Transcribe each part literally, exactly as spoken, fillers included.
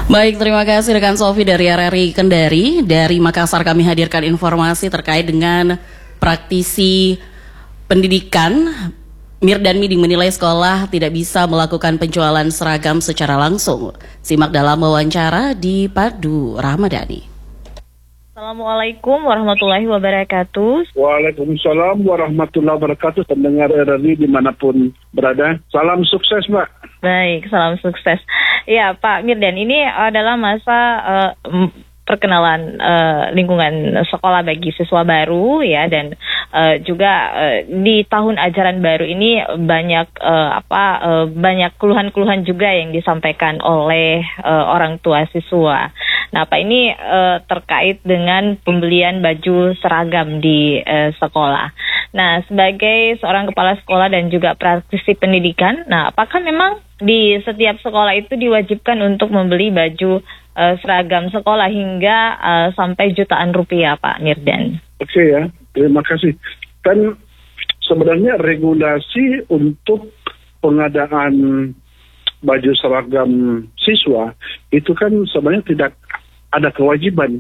Baik, terima kasih rekan Sofi dari R R I Kendari. Dari Makassar kami hadirkan informasi terkait dengan praktisi pendidikan. Mirdan Miding menilai sekolah tidak bisa melakukan penjualan seragam secara langsung. Simak dalam wawancara di Padu Ramadhani. Assalamualaikum warahmatullahi wabarakatuh. Waalaikumsalam warahmatullahi wabarakatuh. Pendengar R R I dimanapun berada, salam sukses Mbak. Baik, salam sukses. Ya Pak Mirdan, ini adalah masa uh, perkenalan uh, lingkungan sekolah bagi siswa baru ya, dan uh, juga uh, di tahun ajaran baru ini banyak uh, apa uh, banyak keluhan-keluhan juga yang disampaikan oleh uh, orang tua siswa. Nah, Pak, ini uh, terkait dengan pembelian baju seragam di uh, sekolah. Nah, sebagai seorang kepala sekolah dan juga praktisi pendidikan, nah apakah memang di setiap sekolah itu diwajibkan untuk membeli baju uh, seragam sekolah hingga uh, sampai jutaan rupiah, Pak Mirdan? Oke ya, terima kasih. Kan sebenarnya regulasi untuk pengadaan baju seragam siswa itu kan sebenarnya tidak ada kewajiban.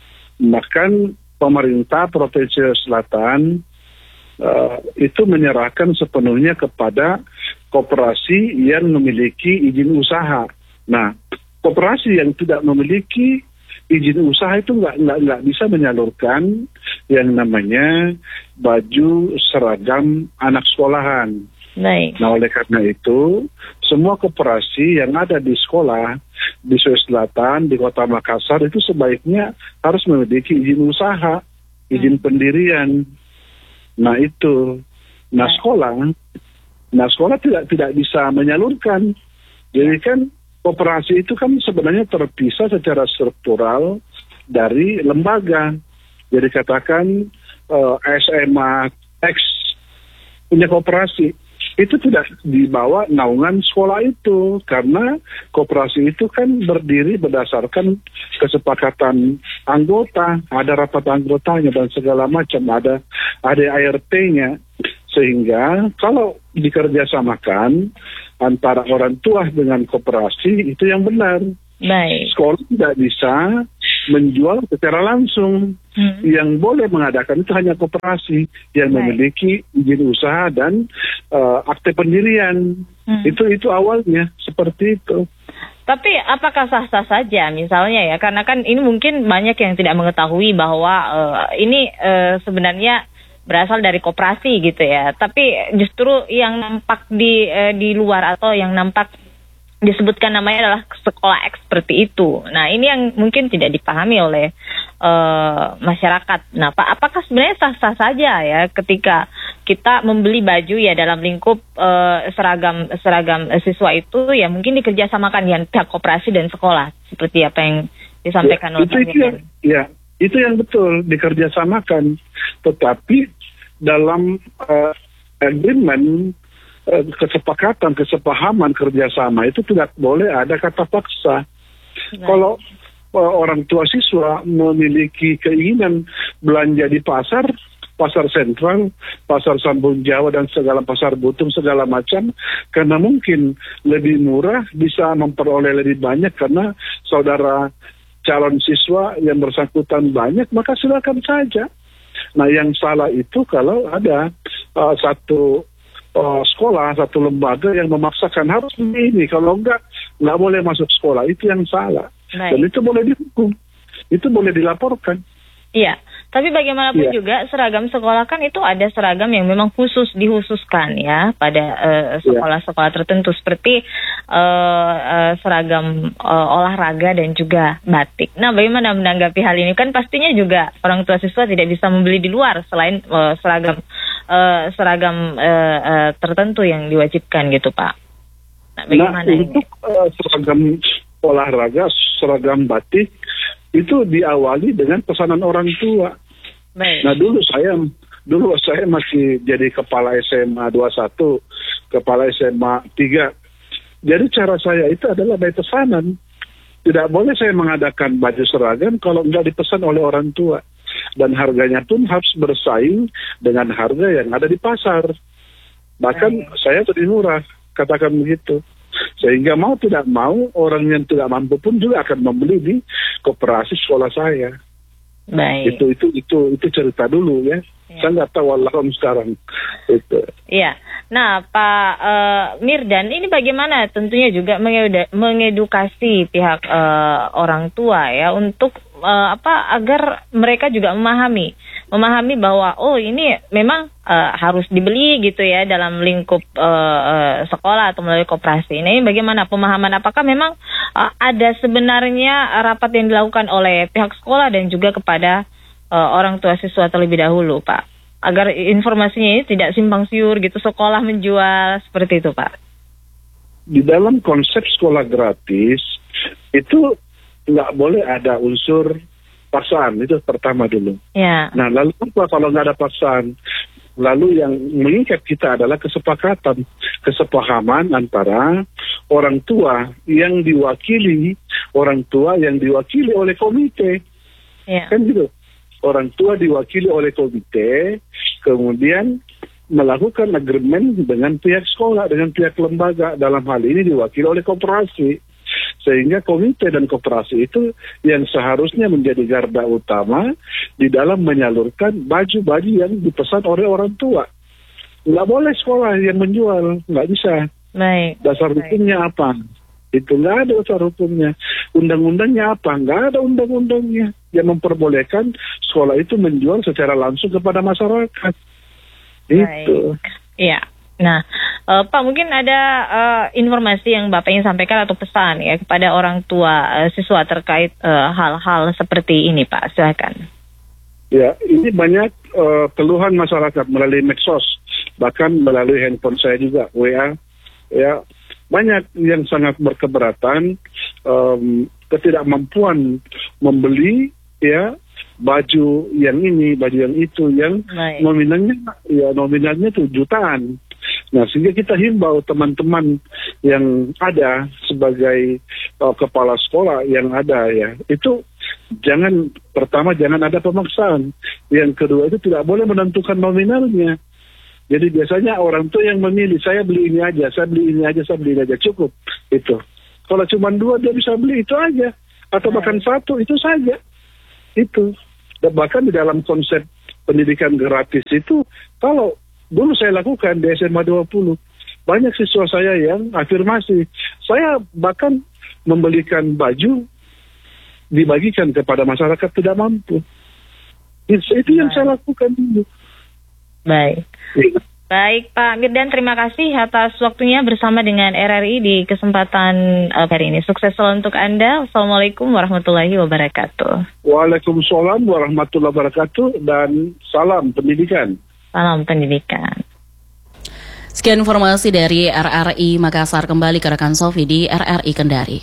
Bahkan pemerintah Provinsi Selatan uh, itu menyerahkan sepenuhnya kepada koperasi yang memiliki izin usaha. Nah, koperasi yang tidak memiliki izin usaha itu nggak nggak nggak bisa menyalurkan yang namanya baju seragam anak sekolahan. Baik. Nah, oleh karena itu, semua koperasi yang ada di sekolah di Sulawesi Selatan, di Kota Makassar itu sebaiknya harus memiliki izin usaha, izin hmm. pendirian. Nah itu, nah sekolah, nah sekolah tidak tidak bisa menyalurkan. Jadi kan koperasi itu kan sebenarnya terpisah secara struktural dari lembaga. Jadi katakan uh, S M A X punya koperasi, itu tidak dibawa naungan sekolah itu, karena koperasi itu kan berdiri berdasarkan kesepakatan anggota, ada rapat anggotanya dan segala macam, ada ada A R T-nya, sehingga kalau dikerjasamakan antara orang tua dengan koperasi itu yang benar. Baik. Sekolah tidak bisa menjual secara langsung. Hmm. Yang boleh mengadakan itu hanya koperasi yang Baik. memiliki izin usaha dan uh, akte pendirian. Hmm. Itu itu awalnya seperti itu. Tapi apakah sah-sah saja misalnya ya? Karena kan ini mungkin banyak yang tidak mengetahui bahwa uh, ini uh, sebenarnya berasal dari koperasi gitu ya. Tapi justru yang nampak di uh, di luar atau yang nampak disebutkan namanya adalah sekolah X seperti itu. Nah, ini yang mungkin tidak dipahami oleh uh, masyarakat. Nah, Pak, apakah sebenarnya sah-sah saja ya ketika kita membeli baju ya dalam lingkup uh, seragam seragam siswa itu ya mungkin dikerjasamakan dengan pihak koperasi dan sekolah seperti apa yang disampaikan ya, oleh Pak Mirdan. Ya, itu yang betul dikerjasamakan. Tetapi dalam uh, agreement, kesepakatan, kesepahaman, kerjasama itu tidak boleh ada kata paksa. Nah. Kalau uh, orang tua siswa memiliki keinginan belanja di pasar, pasar sentral, pasar Sambung Jawa dan segala pasar Butung segala macam, karena mungkin lebih murah, bisa memperoleh lebih banyak karena saudara calon siswa yang bersangkutan banyak, maka silakan saja. Nah, yang salah itu kalau ada uh, satu Uh, sekolah, satu lembaga yang memaksakan harus ini, kalau enggak, enggak boleh masuk sekolah, itu yang salah. Baik. Dan itu boleh dihukum, itu boleh dilaporkan. Iya, tapi bagaimanapun ya. juga seragam sekolah kan itu ada seragam yang memang khusus dihususkan ya pada uh, sekolah-sekolah tertentu seperti uh, uh, seragam uh, olahraga dan juga batik. Nah, bagaimana menanggapi hal ini? Kan pastinya juga orang tua siswa tidak bisa membeli di luar selain uh, seragam uh, seragam uh, uh, tertentu yang diwajibkan gitu, Pak. Nah, bagaimana nah untuk uh, seragam olahraga, seragam batik itu diawali dengan pesanan orang tua. Baik. Nah dulu saya dulu saya masih jadi kepala S M A dua puluh satu, kepala S M A tiga. Jadi cara saya itu adalah by pesanan. Tidak boleh saya mengadakan baju seragam kalau nggak dipesan oleh orang tua. Dan harganya pun harus bersaing dengan harga yang ada di pasar. Bahkan Baik. saya lebih murah, katakan begitu. Sehingga mau tidak mau orang yang tidak mampu pun juga akan membeli di koperasi sekolah saya. Baik. Itu itu itu itu cerita dulu ya. Ya. Saya nggak tahu Allahum sekarang. Itu. Iya. Nah, Pak uh, Mirdan, ini bagaimana tentunya juga mengedu- mengedukasi pihak uh, orang tua ya untuk uh, apa agar mereka juga memahami memahami bahwa oh ini memang uh, harus dibeli gitu ya dalam lingkup uh, uh, sekolah atau melalui koperasi. Nah, ini bagaimana pemahaman, apakah memang uh, ada sebenarnya rapat yang dilakukan oleh pihak sekolah dan juga kepada uh, orang tua siswa terlebih dahulu, Pak, agar informasinya ini tidak simpang siur gitu, sekolah menjual seperti itu, Pak? Di dalam konsep sekolah gratis itu nggak boleh ada unsur paksaan, itu pertama dulu. Ya. Nah, lalu apa kalau nggak ada paksaan? Lalu yang mengikat kita adalah kesepakatan, kesepahaman antara orang tua yang diwakili, orang tua yang diwakili oleh komite. Ya. Kan gitu. Orang tua diwakili oleh komite, kemudian melakukan agreement dengan pihak sekolah, dengan pihak lembaga, dalam hal ini diwakili oleh koperasi. Sehingga komite dan koperasi itu yang seharusnya menjadi garda utama di dalam menyalurkan baju-baju yang dipesan oleh orang tua. Nggak boleh sekolah yang menjual, nggak bisa. Baik. Dasar hukumnya apa? Itu nggak ada dasar hukumnya. Undang-undangnya apa? Nggak ada undang-undangnya yang memperbolehkan sekolah itu menjual secara langsung kepada masyarakat. Itu. Iya. Nah, uh, Pak, mungkin ada uh, informasi yang Bapak ingin sampaikan atau pesan ya kepada orang tua uh, siswa terkait uh, hal-hal seperti ini, Pak. Silakan. Ya, ini banyak uh, keluhan masyarakat melalui medsos, bahkan melalui handphone saya juga, W A. Ya, banyak yang sangat berkeberatan, um, ketidakmampuan membeli ya baju yang ini, baju yang itu, yang Baik. nominalnya ya nominalnya tuh jutaan. Nah, sehingga kita himbau teman-teman yang ada sebagai uh, kepala sekolah yang ada ya, itu jangan, pertama jangan ada pemaksaan. Yang kedua itu tidak boleh menentukan nominalnya. Jadi biasanya orang tua yang memilih, saya beli ini aja, saya beli ini aja, saya beli ini aja, cukup. Itu. Kalau cuma dua dia bisa beli itu aja. Atau bahkan satu, itu saja. Itu. Dan bahkan di dalam konsep pendidikan gratis itu, kalau dulu saya lakukan di S M A dua puluh, banyak siswa saya yang afirmasi. Saya bahkan membelikan baju, dibagikan kepada masyarakat tidak mampu. Itu, itu yang saya lakukan dulu. Baik. Ya. Baik, Pak Mirdan, terima kasih atas waktunya bersama dengan R R I di kesempatan uh, hari ini. Sukses selalu untuk Anda. Wassalamualaikum warahmatullahi wabarakatuh. Waalaikumsalam warahmatullahi wabarakatuh dan salam pendidikan. Salam pendidikan. Sekian informasi dari R R I Makassar, kembali ke rekan Sofi di R R I Kendari.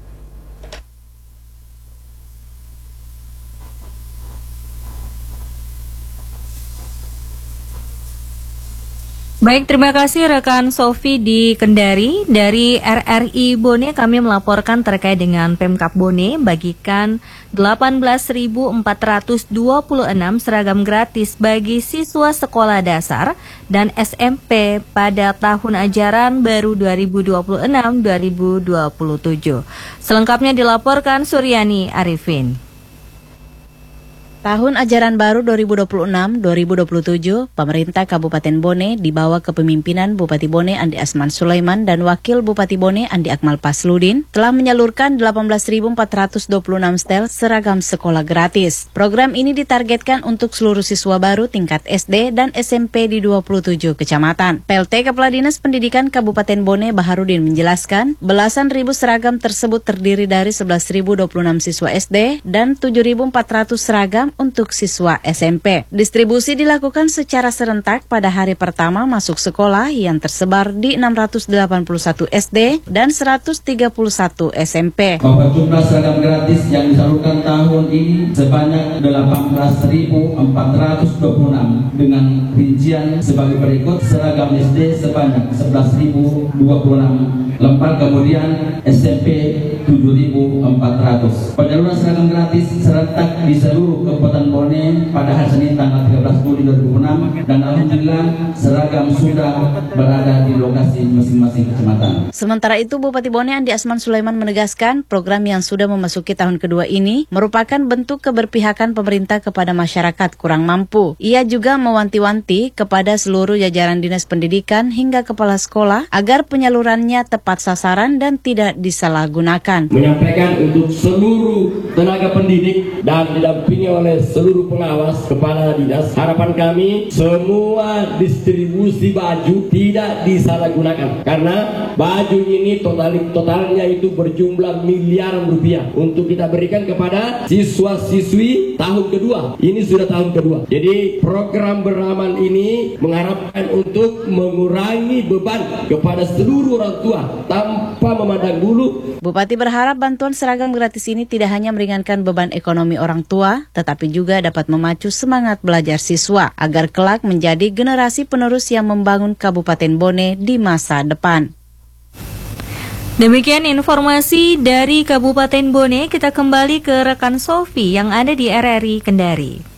Baik, terima kasih rekan Sofi di Kendari. Dari R R I Bone kami melaporkan terkait dengan Pemkab Bone bagikan delapan belas ribu empat ratus dua puluh enam seragam gratis bagi siswa sekolah dasar dan S M P pada tahun ajaran baru dua ribu dua puluh enam dua ribu dua puluh tujuh. Selengkapnya dilaporkan Suryani Arifin. Tahun ajaran baru dua ribu dua puluh enam dua ribu dua puluh tujuh, pemerintah Kabupaten Bone di bawah kepemimpinan Bupati Bone Andi Asman Sulaiman dan Wakil Bupati Bone Andi Akmal Pasludin telah menyalurkan delapan belas ribu empat ratus dua puluh enam setel seragam sekolah gratis. Program ini ditargetkan untuk seluruh siswa baru tingkat S D dan S M P di dua puluh tujuh kecamatan. P L T Kepala Dinas Pendidikan Kabupaten Bone Baharudin menjelaskan, belasan ribu seragam tersebut terdiri dari sebelas ribu dua puluh enam siswa S D dan tujuh ribu empat ratus seragam untuk siswa S M P. Distribusi dilakukan secara serentak pada hari pertama masuk sekolah yang tersebar di enam ratus delapan puluh satu S D dan seratus tiga puluh satu S M P. Bahwa jumlah seragam gratis yang disalurkan tahun ini sebanyak delapan belas ribu empat ratus dua puluh enam dengan rincian sebagai berikut: seragam S D sebanyak sebelas ribu dua puluh enam lembar, kemudian S M P tujuh ribu empat ratus. Penyaluran seragam gratis serentak di seluruh Kabupaten Bone pada hari Senin tanggal tiga belas Juli dua ribu enam dan alhamdulillah seragam sudah berada di lokasi masing-masing kecamatan. Sementara itu, Bupati Bone Andi Asman Sulaiman menegaskan program yang sudah memasuki tahun kedua ini merupakan bentuk keberpihakan pemerintah kepada masyarakat kurang mampu. Ia juga mewanti-wanti kepada seluruh jajaran dinas pendidikan hingga kepala sekolah agar penyalurannya tepat sasaran dan tidak disalahgunakan. Menyampaikan untuk seluruh tenaga pendidik dan didampingi oleh seluruh pengawas kepala dinas, harapan kami semua distribusi baju tidak disalahgunakan karena baju ini total totalnya itu berjumlah miliaran rupiah untuk kita berikan kepada siswa-siswi tahun kedua. Ini sudah tahun kedua. Jadi program beraman ini mengharapkan untuk mengurangi beban kepada seluruh orang tua tanpa memandang bulu. Bupati berharap bantuan seragam gratis ini tidak hanya meringankan beban ekonomi orang tua, tetapi juga dapat memacu semangat belajar siswa agar kelak menjadi generasi penerus yang membangun Kabupaten Bone di masa depan. Demikian informasi dari Kabupaten Bone. Kita kembali ke rekan Sofi yang ada di R R I Kendari.